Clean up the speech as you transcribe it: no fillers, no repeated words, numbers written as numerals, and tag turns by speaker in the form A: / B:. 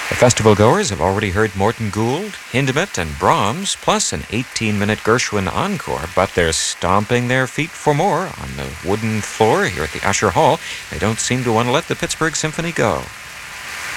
A: The festival goers have already heard Morton Gould, Hindemith, and Brahms, plus an 18-minute Gershwin encore, but they're stomping their feet for more on the wooden floor here at the Usher Hall. They don't seem to want to let the Pittsburgh Symphony go.